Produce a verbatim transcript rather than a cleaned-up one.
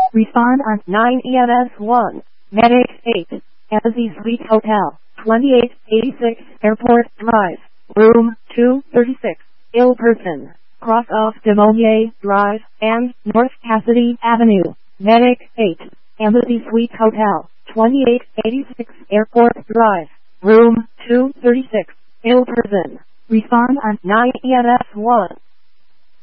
Respond on nine E M S one. Medic eight. Embassy Suite Hotel, twenty-eight eighty-six Airport Drive, Room two thirty-six. Ill person. Cross off Des Moines Drive and North Cassidy Avenue. Medic eight. Embassy Suite Hotel, twenty-eight eighty-six Airport Drive, Room two thirty-six. Ill person. Respond on nine E M S one.